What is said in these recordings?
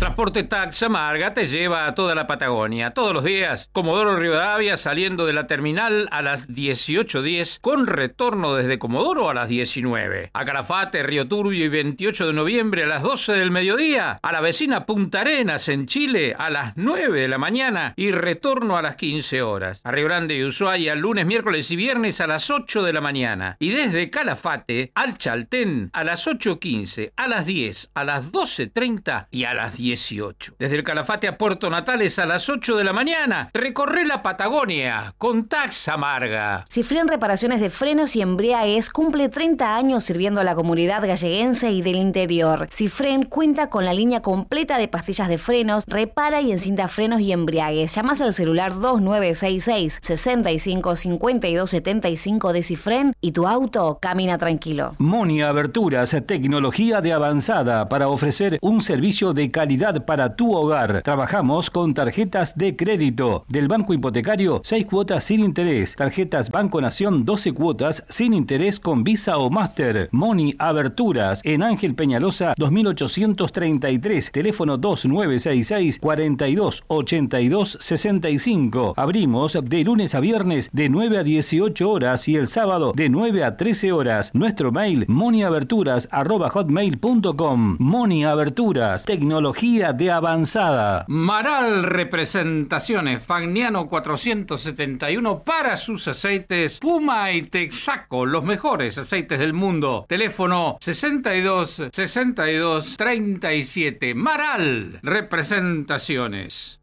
Transporte Taxa Marga te lleva a toda la Patagonia, todos los días. Comodoro Rivadavia saliendo de la terminal a las 18:10, con retorno desde Comodoro a las 19. A Calafate, Río Turbio y 28 de noviembre a las 12 del mediodía. A la vecina Punta Arenas en Chile a las 9 de la mañana y retorno a las 15 horas. A Río Grande y Ushuaia lunes, miércoles y viernes a las 8 de la mañana. Y desde Calafate al Chaltén a las 8:15, a las 10, a las 12:30 y a las 18. Desde el Calafate a Puerto Natales a las 8 de la mañana. Recorre la Patagonia con Taxa Marga. Cifren Reparaciones de Frenos y Embriagues cumple 30 años sirviendo a la comunidad galleguense y del interior. Cifren cuenta con la línea completa de pastillas de frenos, repara y encinta frenos y embriagues. Llamas al celular 2966 65 52 75 de Cifren y tu auto camina tranquilo. Moni Aberturas, tecnología de avanzada para ofrecer un servicio de calidad para tu hogar. Trabajamos con tarjetas de crédito. Del Banco Hipotecario, 6 cuotas sin interés. Tarjetas Banco Nación, 12 cuotas sin interés con Visa o Master. Moni Aberturas, en Ángel Peñalosa, 2833. Teléfono 2966 42 82 65. Abrimos de lunes a viernes de 9 a 18 horas y el sábado de 9 a 13 horas. Nuestro mail, moniaberturas@hotmail.com. Moni Aberturas, tecnología de avanzada. Maral Representaciones, Fagnano 471 para sus aceites Puma y Texaco, los mejores aceites del mundo. Teléfono 62 62 37. Maral Representaciones.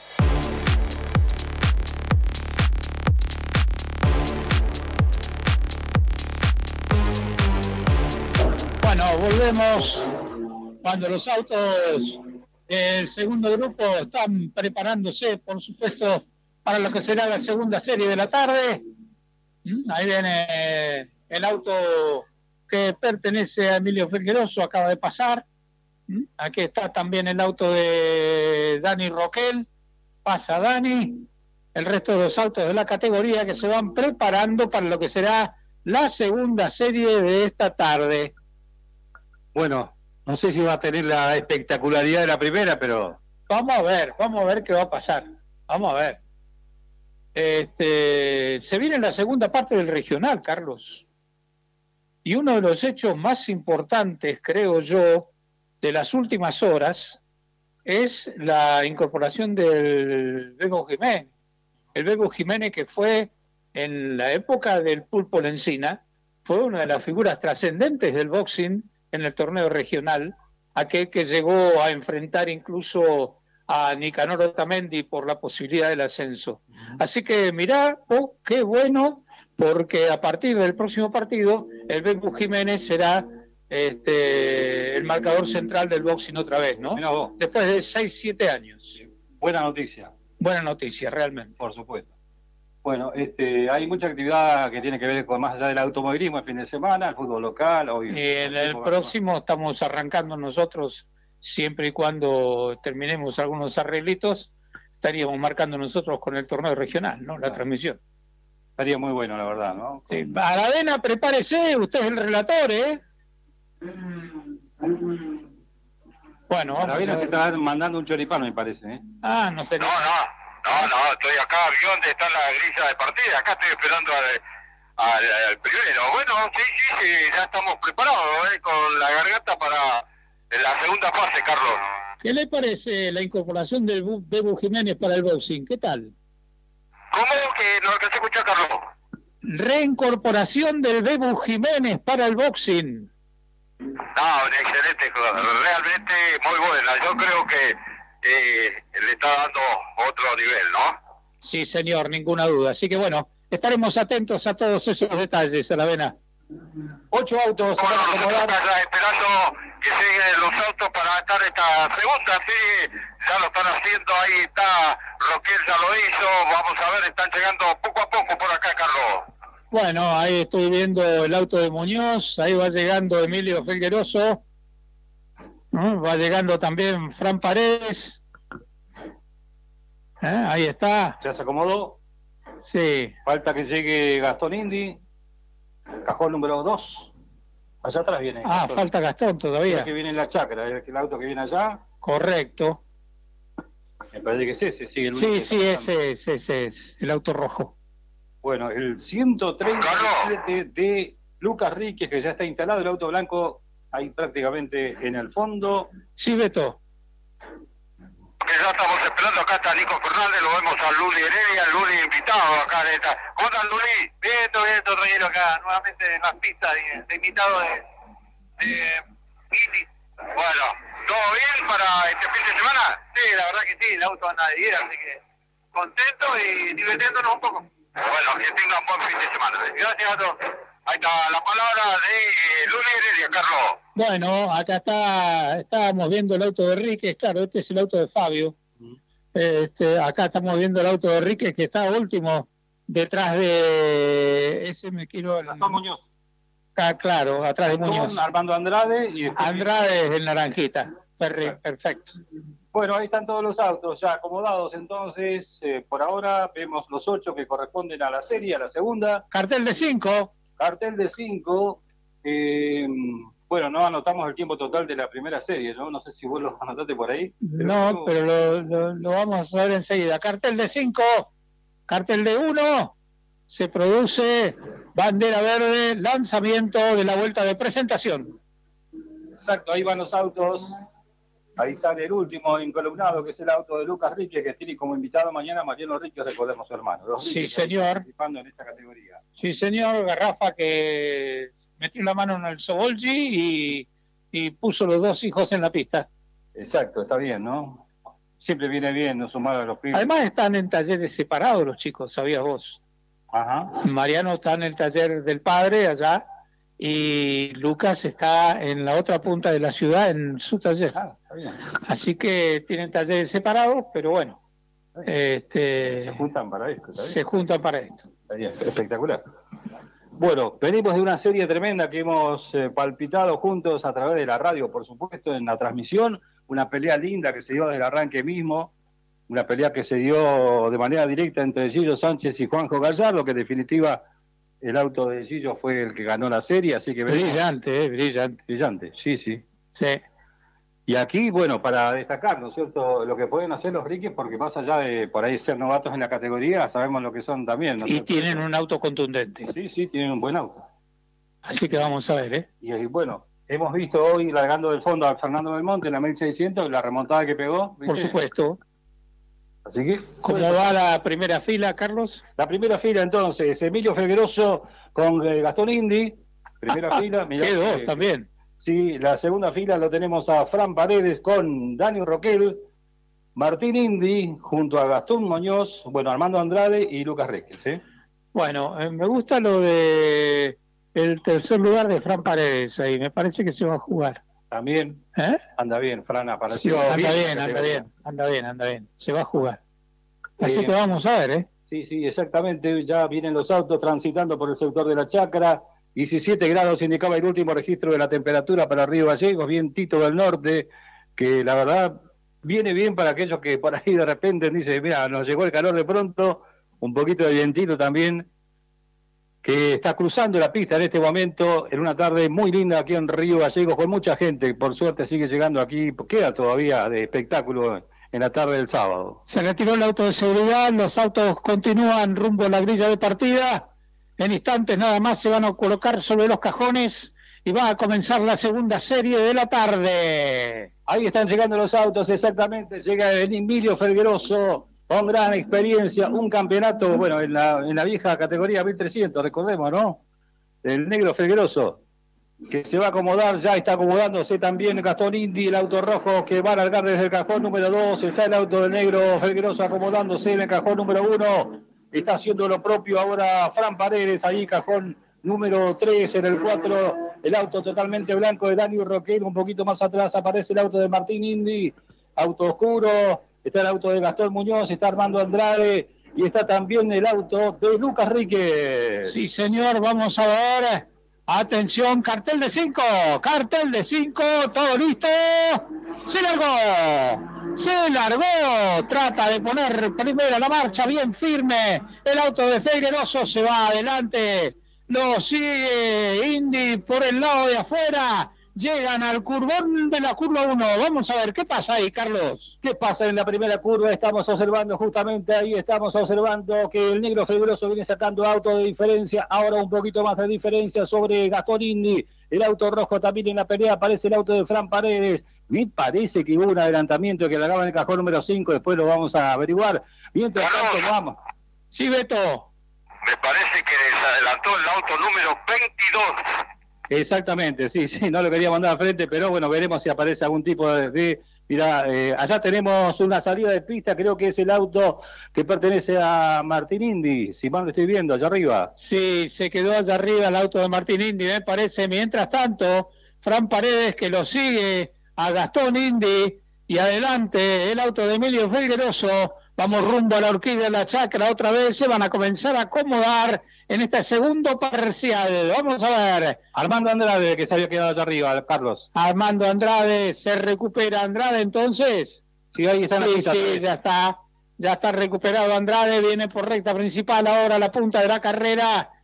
Bueno, volvemos cuando los autos del segundo grupo están preparándose, por supuesto, para lo que será la segunda serie de la tarde. Ahí viene el auto que pertenece a Emilio Figueroso, acaba de pasar. Aquí está también el auto de Dani Roquel, pasa Dani. El resto de los autos de la categoría que se van preparando para lo que será la segunda serie de esta tarde. Bueno, no sé si va a tener la espectacularidad de la primera, pero... Vamos a ver qué va a pasar. Vamos a ver. Se viene la segunda parte del regional, Carlos. Y uno de los hechos más importantes, creo yo, de las últimas horas, es la incorporación del Bebo Jiménez. El Bebo Jiménez, que fue en la época del Pulpo Lencina, fue una de las figuras trascendentes del boxing en el torneo regional, aquel que llegó a enfrentar incluso a Nicanor Otamendi por la posibilidad del ascenso. Así que mirá, qué bueno, porque a partir del próximo partido, el Bebo Jiménez será el marcador central del boxing otra vez, ¿no? Después de 6-7 años. Buena noticia. Buena noticia, realmente. Por supuesto. Bueno, hay mucha actividad que tiene que ver con más allá del automovilismo el fin de semana, el fútbol local. Hoy, y en el próximo estamos arrancando nosotros, siempre y cuando terminemos algunos arreglitos, estaríamos marcando nosotros con el torneo regional, ¿no? La transmisión. Estaría muy bueno, la verdad, ¿no? Sí. Aravena, prepárese, usted es el relator, ¿eh? Bueno, Aravena se está mandando un choripán, me parece, ¿eh? Ah, no sé. No, estoy acá, vi dónde está la grilla de partida, acá estoy esperando al primero. Bueno, sí, ya estamos preparados, con la garganta para la segunda fase, Carlos. ¿Qué le parece la incorporación del Bebo Jiménez para el boxing? ¿Qué tal? ¿Cómo que no alcancé a escuchar, Carlos? Reincorporación del Bebo Jiménez para el boxing. No, excelente, realmente muy buena. Yo creo que le está dando otro nivel, ¿no? Sí, señor, ninguna duda. Así que bueno, estaremos atentos a todos esos detalles, Aravena. 8 autos. Bueno, nosotros acá esperando que lleguen los autos para estar esta segunda serie. Ya lo están haciendo, ahí está Roquel, ya lo hizo. Vamos a ver, están llegando poco a poco por acá, Carlos. Bueno, ahí estoy viendo el auto de Muñoz, ahí va llegando Emilio Figueroso, va llegando también Fran Paredes, ahí está. ¿Ya se acomodó? Sí. Falta que llegue Gastón Indy, cajón número 2. Allá atrás viene. Gastón. Falta Gastón todavía. El que viene en la chacra, el auto que viene allá. Correcto. Me parece que es ese, sí. Ese es el auto rojo. Bueno, el 137 de Lucas Ríquez, que ya está instalado, el auto blanco ahí prácticamente en el fondo. Sí, Beto. Que ya estamos esperando, acá está Nico Fernández, lo vemos a Luli Heredia, Luli invitado acá de esta. ¿Cómo estás, Luli? Bien, Reguero acá, nuevamente en las pistas de invitado de Indy. Bueno, ¿todo bien para este fin de semana? Sí, la verdad que sí, el auto anda de 10, así que contento y divirtiéndonos un poco. Bueno, que tengan buen fin de semana. Gracias a todos. Ahí está la palabra de Luli Heredia, Carlos. Bueno, acá estábamos viendo el auto de Ríquez, claro, este es el auto de Fabio. Acá estamos viendo el auto de Ríquez que está último detrás de Gastón Muñoz. Claro, atrás de Muñoz. Armando Andrade y Andrade es el naranjita. Perfecto. Bueno, ahí están todos los autos ya acomodados, entonces por ahora vemos los 8 que corresponden a la serie, a la segunda. Cartel de 5. Cartel de 5. Bueno, no anotamos el tiempo total de la primera serie, ¿no? No sé si vos lo anotaste por ahí. Pero lo vamos a ver enseguida. Cartel de 5, cartel de 1, se produce bandera verde, lanzamiento de la vuelta de presentación. Exacto, ahí van los autos. Ahí sale el último incolumnado, que es el auto de Lucas Ríquez, que tiene como invitado mañana Mariano Ríquez, recordemos su hermano. Sí, señor. Participando en esta categoría. Sí, señor. Garrafa que metió la mano en el Sobolgi y puso los dos hijos en la pista. Exacto, está bien, ¿no? Siempre viene bien no sumar a los pibes. Además están en talleres separados los chicos, ¿sabías vos? Ajá. Mariano está en el taller del padre allá y Lucas está en la otra punta de la ciudad en su taller. Está bien. Así que tienen talleres separados, pero bueno. Se juntan para esto. Se juntan para esto. Está bien, espectacular. Bueno, venimos de una serie tremenda que hemos palpitado juntos a través de la radio, por supuesto, en la transmisión. Una pelea linda que se dio desde el arranque mismo. Una pelea que se dio de manera directa entre Gillo Sánchez y Juanjo Gallardo, que en definitiva el auto de Gillo fue el que ganó la serie, así que... Brillante. Brillante, sí. Sí. Y aquí, bueno, para destacar, ¿no es cierto?, lo que pueden hacer los Ríquez, porque más allá de por ahí ser novatos en la categoría, sabemos lo que son también, ¿no? Y tienen un auto contundente. Sí, tienen un buen auto. Así que vamos a ver, ¿eh? Y bueno, hemos visto hoy, largando del fondo a Fernando Belmonte en la 1600, la remontada que pegó. ¿viste? Por supuesto. Así que... ¿Cómo va la primera fila, Carlos? La primera fila, entonces, Emilio Felgueroso con Gastón Indy. Primera fila. Mirá, ¿Qué dos también? Sí, la segunda fila lo tenemos a Fran Paredes con Dani Roquel, Martín Indy junto a Gastón Muñoz, bueno, Armando Andrade y Lucas Ríquez, ¿sí? Bueno, me gusta lo de el tercer lugar de Fran Paredes ahí, me parece que se va a jugar. También anda bien, Fran apareció. Sí, anda bien, se va a jugar. Así que vamos a ver, ¿eh? Sí, exactamente, ya vienen los autos transitando por el sector de la Chacra. 17 grados indicaba el último registro de la temperatura para Río Gallegos, vientito del norte, que la verdad viene bien para aquellos que por ahí de repente dicen, mira, nos llegó el calor de pronto, un poquito de vientito también, que está cruzando la pista en este momento, en una tarde muy linda aquí en Río Gallegos, con mucha gente, por suerte sigue llegando aquí, queda todavía de espectáculo en la tarde del sábado. Se retiró el auto de seguridad, los autos continúan rumbo a la grilla de partida. En instantes nada más se van a colocar sobre los cajones y va a comenzar la segunda serie de la tarde. Ahí están llegando los autos, exactamente. Llega el Emilio Felgueroso con gran experiencia, un campeonato, bueno, en la vieja categoría 1300, recordemos, ¿no? El negro Felgueroso, que se va a acomodar, ya está acomodándose también Gastón Indy, el auto rojo que va a largar desde el cajón número 2. Está el auto del negro Felgueroso acomodándose en el cajón número 1. Está haciendo lo propio ahora Fran Paredes, ahí cajón número 3, en el 4, el auto totalmente blanco de Dani Roquel, un poquito más atrás aparece el auto de Martín Indy, auto oscuro, está el auto de Gastón Muñoz, está Armando Andrade y está también el auto de Lucas Ríquez. Sí, señor, vamos a ver. Atención, cartel de 5, todo listo. Se largó, trata de poner primero la marcha bien firme. El auto de Felgueroso se va adelante, lo sigue Indy por el lado de afuera. llegan al curvón de la curva 1. Vamos a ver qué pasa ahí, Carlos. ¿Qué pasa en la primera curva? Estamos observando justamente ahí, estamos observando que el negro Fregoso viene sacando auto de diferencia, ahora un poquito más de diferencia sobre Gastón Indy. El auto rojo también en la pelea, aparece el auto de Fran Paredes. Me parece que hubo un adelantamiento que largaba en el cajón número 5, después lo vamos a averiguar. Mientras tanto, vamos. Sí, Beto. Me parece que se adelantó el auto número 22. Exactamente, sí, no lo quería mandar al frente, pero bueno, veremos si aparece algún tipo de mira, allá tenemos una salida de pista, creo que es el auto que pertenece a Martín Indy, si mal lo estoy viendo, allá arriba. Sí, se quedó allá arriba el auto de Martín Indy, me parece. Mientras tanto, Fran Paredes que lo sigue a Gastón Indy, y adelante el auto de Emilio Felgueroso. Vamos rumbo a la Orquídea de la Chacra, otra vez se van a comenzar a acomodar en este segundo parcial. Vamos a ver. Armando Andrade, que se había quedado allá arriba, Carlos. Armando Andrade, se recupera Andrade entonces. Sí, ahí está en la pista. Sí, ya está recuperado Andrade, viene por recta principal ahora a la punta de la carrera.